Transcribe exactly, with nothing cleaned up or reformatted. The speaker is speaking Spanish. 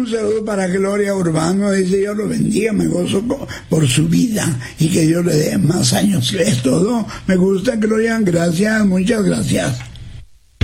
Un saludo para Gloria Urbano, dice: Dios lo bendiga, me gozo por su vida y que Dios le dé más años. Es todo. Me gusta, Gloria, gracias, muchas gracias.